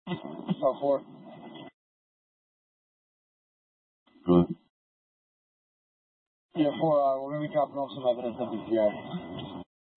Oh, 4. Good. Yeah, 4. We're going to be dropping off some evidence of the GI.